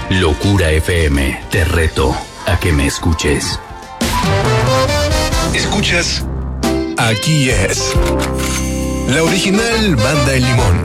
Locura FM, te reto a que me escuches. Escuchas, aquí es la original Banda El Limón.